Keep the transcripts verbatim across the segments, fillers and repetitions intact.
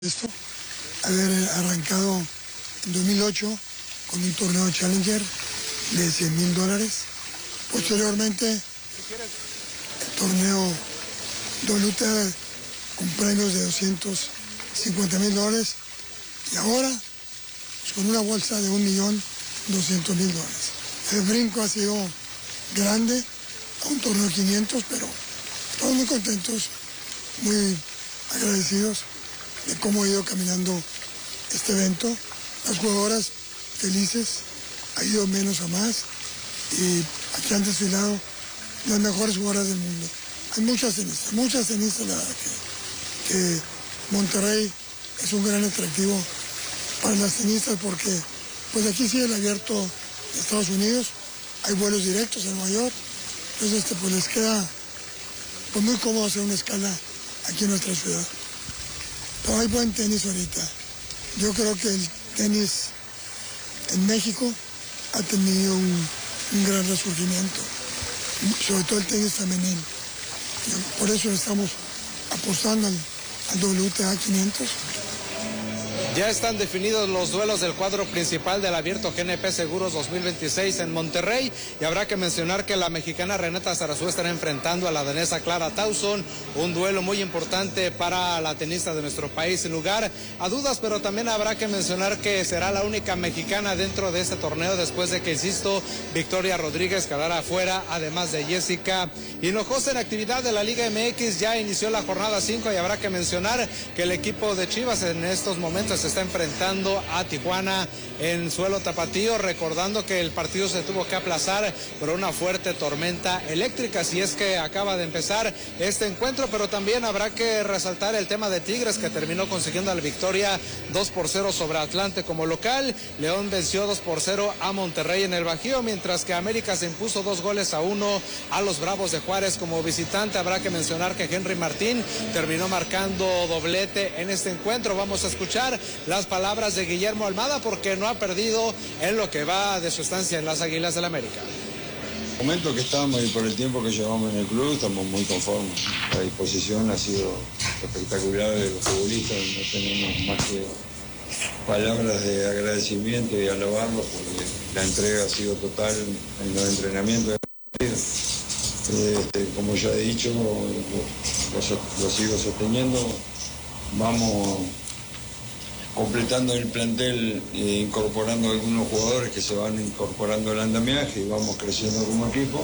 Esto, haber arrancado en dos mil ocho con un torneo Challenger de cien mil dólares. Posteriormente, el torneo W T A con premios de doscientos cincuenta mil dólares. Y ahora, pues, con una bolsa de un millón doscientos mil dólares. El brinco ha sido grande a un torneo de quinientos, pero estamos muy contentos, muy agradecidos de cómo ha ido caminando este evento. Las jugadoras felices, ha ido menos a más y aquí han desfilado las mejores jugadoras del mundo. Hay muchas tenistas, muchas tenistas, la verdad que, que Monterrey es un gran atractivo para las tenistas porque pues aquí sigue el abierto de Estados Unidos, hay vuelos directos a Nueva York, entonces este, pues les queda pues, muy cómodo hacer una escala aquí en nuestra ciudad. Pero hay buen tenis ahorita. Yo creo que el tenis en México ha tenido un, un gran resurgimiento, sobre todo el tenis femenino. Por eso estamos apostando al, al W T A quinientos. Ya están definidos los duelos del cuadro principal del Abierto G N P Seguros dos mil veintiséis en Monterrey y habrá que mencionar que la mexicana Renata Zarazúa estará enfrentando a la danesa Clara Tauson, un duelo muy importante para la tenista de nuestro país, sin lugar a dudas, pero también habrá que mencionar que será la única mexicana dentro de este torneo después de que, insisto, Victoria Rodríguez quedará afuera, además de Jessica Hinojosa. En actividad de la Liga M X ya inició la jornada cinco y habrá que mencionar que el equipo de Chivas en estos momentos se está enfrentando a Tijuana en suelo tapatío, recordando que el partido se tuvo que aplazar por una fuerte tormenta eléctrica, así es que acaba de empezar este encuentro, pero también habrá que resaltar el tema de Tigres, que terminó consiguiendo la victoria dos por cero sobre Atlante como local. León venció dos por cero a Monterrey en el Bajío, mientras que América se impuso dos goles a uno a los Bravos de Juárez como visitante. Habrá que mencionar que Henry Martín terminó marcando doblete en este encuentro. Vamos a escuchar las palabras de Guillermo Almada porque no ha perdido en lo que va de su estancia en las Águilas del América. El momento que estamos y por el tiempo que llevamos en el club estamos muy conformes. La disposición ha sido espectacular de los futbolistas, no tenemos más que palabras de agradecimiento y alabarlos porque la entrega ha sido total en los entrenamientos. Este, como ya he dicho, lo, lo sigo sosteniendo, vamos completando el plantel, eh, incorporando algunos jugadores que se van incorporando al andamiaje y vamos creciendo como equipo.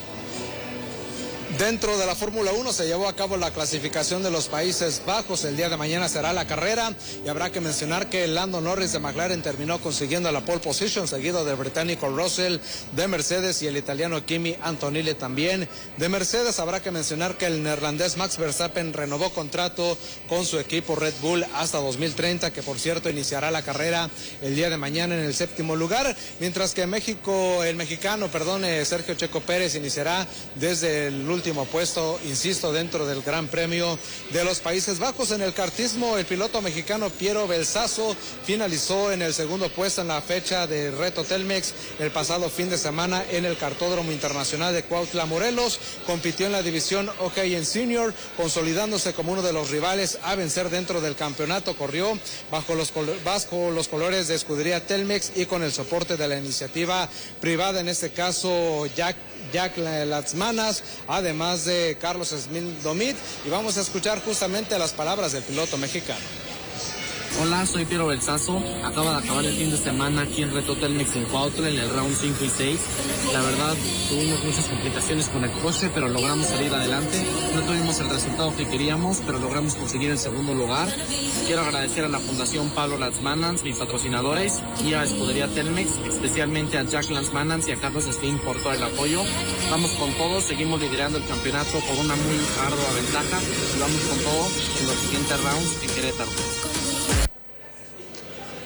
Dentro de la Fórmula uno se llevó a cabo la clasificación de los Países Bajos. El día de mañana será la carrera y habrá que mencionar que Lando Norris de McLaren terminó consiguiendo la pole position, seguido del británico Russell de Mercedes y el italiano Kimi Antonelli también de Mercedes. Habrá que mencionar que el neerlandés Max Verstappen renovó contrato con su equipo Red Bull hasta dos mil treinta, que por cierto iniciará la carrera el día de mañana en el séptimo lugar, mientras que México, el mexicano, perdón, Sergio Checo Pérez iniciará desde el último último puesto, insisto, dentro del Gran Premio de los Países Bajos. En el kartismo, el piloto mexicano Piero Belsazo finalizó en el segundo puesto en la fecha de Reto Telmex el pasado fin de semana en el Kartódromo Internacional de Cuautla, Morelos. Compitió en la división OK en Senior, consolidándose como uno de los rivales a vencer dentro del campeonato. Corrió bajo los, bajo los colores de Escudería Telmex y con el soporte de la iniciativa privada, en este caso Jack Jack Latzmanas, además de Carlos Smith Domit, y vamos a escuchar justamente las palabras del piloto mexicano. Hola, soy Piero Belsazo. Acaba de acabar el fin de semana aquí en Reto Telmex en Cuautla en el round cinco y seis. La verdad, tuvimos muchas complicaciones con el coche, pero logramos salir adelante. No tuvimos el resultado que queríamos, pero logramos conseguir el segundo lugar. Quiero agradecer a la Fundación Pablo Latzmanans, mis patrocinadores, y a Escudería Telmex, especialmente a Jack Latzmanans y a Carlos Steen por todo el apoyo. Vamos con todo, seguimos liderando el campeonato por una muy ardua ventaja y vamos con todo en los siguientes rounds en Querétaro.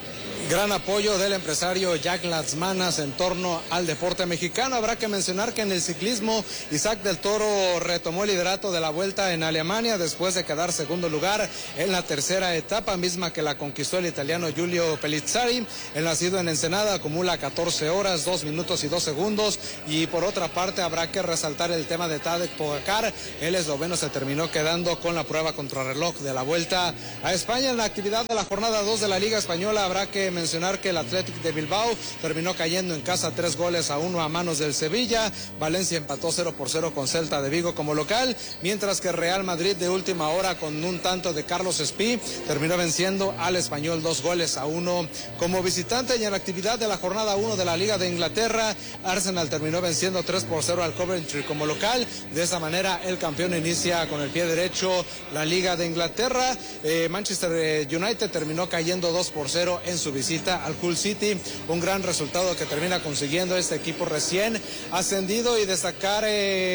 Gran apoyo del empresario Jack Latzmanas en torno al deporte mexicano. Habrá que mencionar que en el ciclismo Isaac del Toro retomó el liderato de la Vuelta en Alemania después de quedar segundo lugar en la tercera etapa, misma que la conquistó el italiano Giulio Pellizzari. El nacido en Ensenada acumula catorce horas, dos minutos y dos segundos. Y por otra parte habrá que resaltar el tema de Tadej Pogačar. El esloveno se terminó quedando con la prueba contrarreloj de la Vuelta a España. En la actividad de la jornada dos de la Liga Española habrá que mencionar que el Athletic de Bilbao terminó cayendo en casa tres goles a uno a manos del Sevilla. Valencia empató cero por cero con Celta de Vigo como local, mientras que Real Madrid de última hora con un tanto de Carlos Espí terminó venciendo al Español dos goles a uno como visitante. Y en la actividad de la jornada uno de la Liga de Inglaterra, Arsenal terminó venciendo tres por cero al Coventry como local. De esa manera el campeón inicia con el pie derecho la Liga de Inglaterra. Eh, Manchester United terminó cayendo dos por cero en su visita al Hull City, un gran resultado que termina consiguiendo este equipo recién ascendido. Y destacar eh,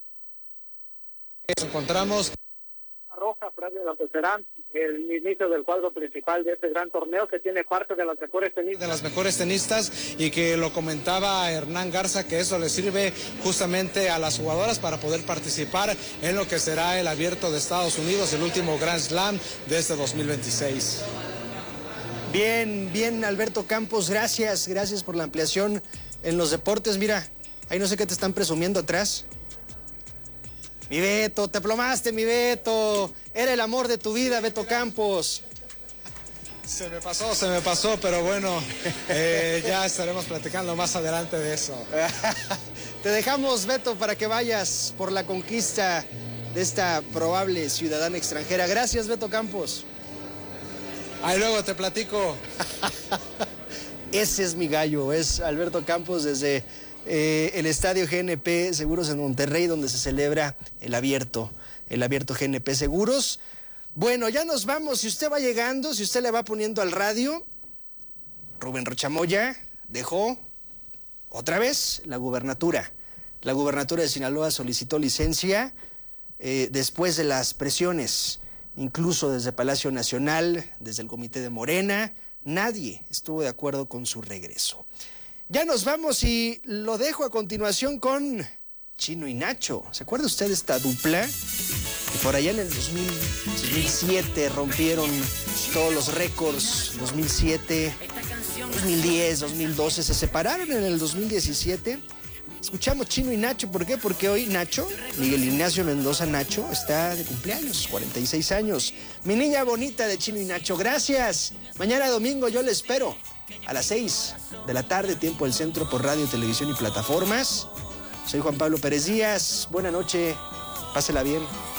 nos encontramos roja previo a lo que será el inicio del cuadro principal de este gran torneo, que tiene parte de las mejores tenistas. De las mejores tenistas, y que lo comentaba Hernán Garza, que eso le sirve justamente a las jugadoras para poder participar en lo que será el Abierto de Estados Unidos, el último Grand Slam de este dos mil veintiséis. Bien, bien, Alberto Campos, gracias, gracias por la ampliación en los deportes. Mira, ahí no sé qué te están presumiendo atrás. Mi Beto, te plomaste, mi Beto. Era el amor de tu vida, Beto Campos. Se me pasó, se me pasó, pero bueno, eh, ya estaremos platicando más adelante de eso. Te dejamos, Beto, para que vayas por la conquista de esta probable ciudadana extranjera. Gracias, Beto Campos. Ahí luego te platico. Ese es mi gallo, es Alberto Campos desde eh, el Estadio G N P Seguros en Monterrey, donde se celebra el abierto, el abierto G N P Seguros. Bueno, ya nos vamos. Si usted va llegando, si usted le va poniendo al radio, Rubén Rochamoya dejó otra vez la gubernatura. La gubernatura de Sinaloa solicitó licencia eh, después de las presiones, incluso desde Palacio Nacional, desde el Comité de Morena. Nadie estuvo de acuerdo con su regreso. Ya nos vamos y lo dejo a continuación con Chino y Nacho. ¿Se acuerda usted de esta dupla? Que por allá en el dos mil siete rompieron todos los récords. dos mil siete, dos mil diez, dos mil doce. Se separaron en el dos mil diecisiete. Escuchamos Chino y Nacho. ¿Por qué? Porque hoy Nacho, Miguel Ignacio Mendoza Nacho, está de cumpleaños, cuarenta y seis años. Mi niña bonita de Chino y Nacho, gracias. Mañana domingo yo le espero a las seis de la tarde, tiempo del centro, por radio, televisión y plataformas. Soy Juan Pablo Pérez Díaz. Buena noche, pásela bien.